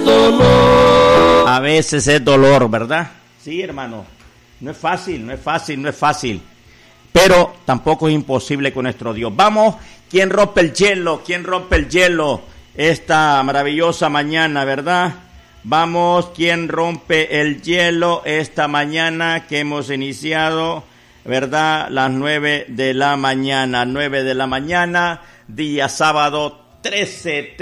dolor. A veces es dolor, ¿verdad? Sí, hermano. No es fácil, no es fácil, no es fácil. Pero tampoco es imposible con nuestro Dios. Vamos, ¿quién rompe el hielo? ¿Quién rompe el hielo esta maravillosa mañana, verdad? Vamos, ¿quién rompe el hielo esta mañana que hemos iniciado, verdad? Las 9 de la mañana, 9 de la mañana, día sábado 13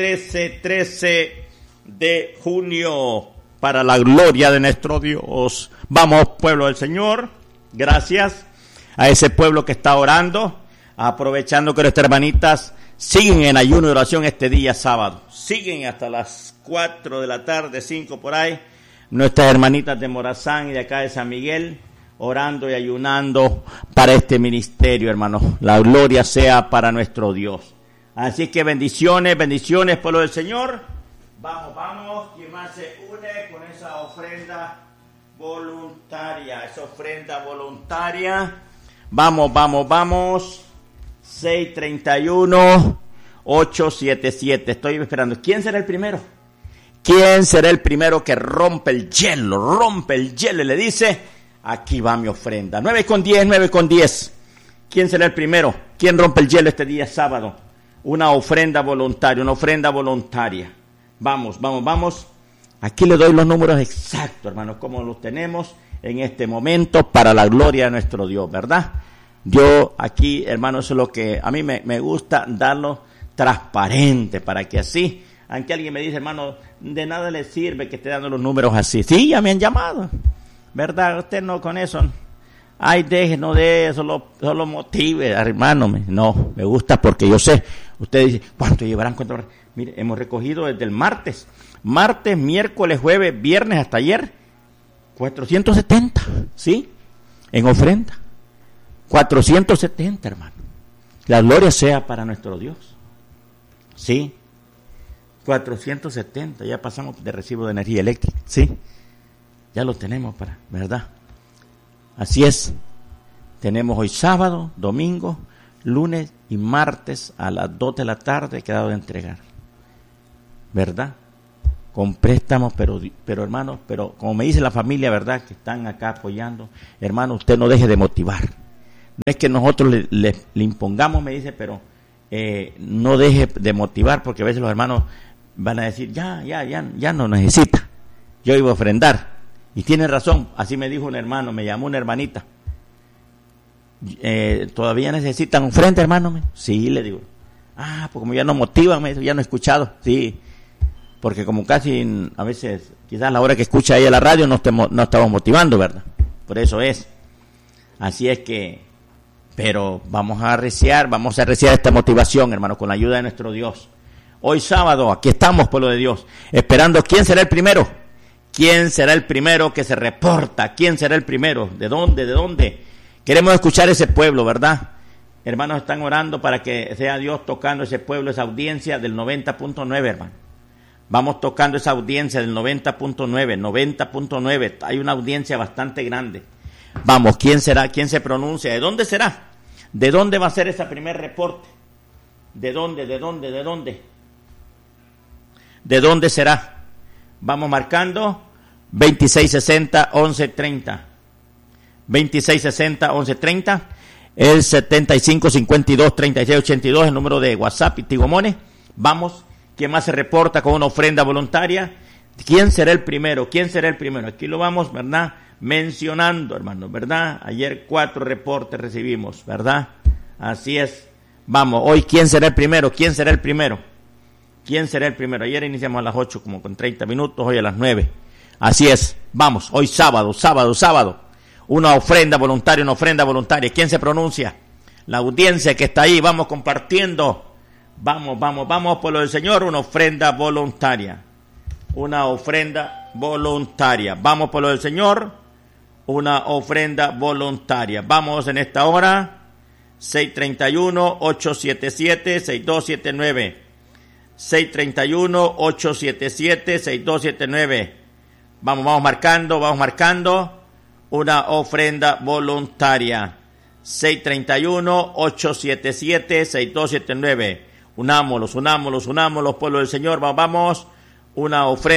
de junio, para la gloria de nuestro Dios. Vamos, pueblo del Señor, gracias a ese pueblo que está orando, aprovechando que nuestras hermanitas siguen en ayuno y oración este día sábado. Siguen hasta las 4 de la tarde, 5 por ahí, nuestras hermanitas de Morazán y de acá de San Miguel, orando y ayunando para este ministerio, hermanos. La gloria sea para nuestro Dios. Así que bendiciones, bendiciones, pueblo del Señor. Vamos, vamos, ¿quién más se une con esa ofrenda voluntaria? Esa ofrenda voluntaria. Vamos, vamos, vamos. 631-877. Estoy esperando. ¿Quién será el primero? ¿Quién será el primero que rompe el hielo? Rompe el hielo y le dice, aquí va mi ofrenda. 9:10, 9:10. ¿Quién será el primero? ¿Quién rompe el hielo este día sábado? Una ofrenda voluntaria, una ofrenda voluntaria. Vamos, vamos, vamos. Aquí le doy los números exactos, hermanos, como los tenemos en este momento para la gloria de nuestro Dios, ¿verdad? Yo aquí, hermanos, eso es lo que a mí me gusta, darlo transparente, para que así, aunque alguien me dice, hermano, de nada le sirve que esté dando los números así. Sí, ya me han llamado, ¿verdad? Usted no con eso. Ay, déjenos de eso, solo motive, hermano. No, me gusta porque yo sé. Usted dice, ¿cuánto llevarán? ¿Cuánto? Mire, hemos recogido desde el martes, miércoles, jueves, viernes hasta ayer, 470, ¿sí? En ofrenda. 470, hermano. La gloria sea para nuestro Dios. Sí. 470, ya pasamos de recibo de energía eléctrica, ¿sí? Ya lo tenemos para, ¿verdad? Así es. Tenemos hoy sábado, domingo, lunes y martes a las 2 de la tarde quedado de entregar. ¿Verdad? Con préstamos, pero hermano, pero como me dice la familia, ¿verdad? Que están acá apoyando. Hermano, usted no deje de motivar. No es que nosotros le impongamos, me dice, pero no deje de motivar, porque a veces los hermanos van a decir, ya no necesita. Yo iba a ofrendar. Y tiene razón, así me dijo un hermano, me llamó una hermanita. ¿Todavía necesitan ofrenda, hermano? Sí, le digo. Pues como ya no motivan, me dijo, ya no he escuchado. Sí, porque como casi a veces, quizás a la hora que escucha ella la radio no estamos motivando, ¿verdad? Por eso es. Así es que, pero vamos a arreciar esta motivación, hermano, con la ayuda de nuestro Dios. Hoy sábado, aquí estamos, pueblo de Dios, esperando quién será el primero. ¿Quién será el primero que se reporta? ¿Quién será el primero? ¿De dónde? ¿De dónde? Queremos escuchar ese pueblo, ¿verdad? Hermanos, están orando para que sea Dios tocando ese pueblo, esa audiencia del 90.9, hermano. Vamos tocando esa audiencia del 90.9. Hay una audiencia bastante grande. Vamos, ¿quién será? ¿Quién se pronuncia? ¿De dónde será? ¿De dónde va a ser ese primer reporte? ¿De dónde? ¿De dónde? ¿De dónde? ¿De dónde será? Vamos marcando 2660-1130. 2660-1130. El 7552-3682, el número de WhatsApp y Tigomone. Vamos, ¿quién más se reporta con una ofrenda voluntaria? ¿Quién será el primero? ¿Quién será el primero? Aquí lo vamos, ¿verdad? Mencionando, hermano, ¿verdad? Ayer 4 reportes recibimos, ¿verdad? Así es. Vamos, hoy, ¿quién será el primero? ¿Quién será el primero? ¿Quién será el primero? Ayer iniciamos a las 8 como con 30 minutos, hoy a las 9. Así es. Vamos, hoy sábado. Una ofrenda voluntaria. ¿Quién se pronuncia? La audiencia que está ahí, vamos compartiendo. Vamos, pueblo del Señor, una ofrenda voluntaria. Vamos, pueblo del Señor, una ofrenda voluntaria. Vamos en esta hora, 631-877-6279. 631-877-6279. Vamos marcando una ofrenda voluntaria. 631-877-6279. Unámonos, pueblo del Señor, vamos, una ofrenda